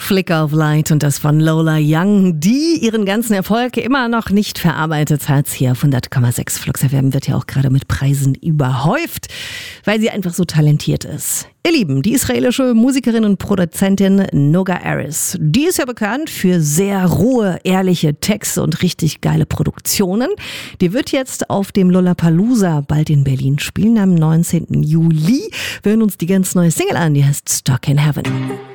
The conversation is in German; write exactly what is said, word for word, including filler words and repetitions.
Flicker of Light und das von Lola Young, die ihren ganzen Erfolg immer noch nicht verarbeitet hat. Hier auf hundert Komma sechs Flux F M wird ja auch gerade mit Preisen überhäuft, weil sie einfach so talentiert ist. Ihr Lieben, die israelische Musikerin und Produzentin Noga Erez, die ist ja bekannt für sehr rohe, ehrliche Texte und richtig geile Produktionen. Die wird jetzt auf dem Lollapalooza bald in Berlin spielen am neunzehnten Juli. Wir hören uns die ganz neue Single an, die heißt Stuck in Heaven.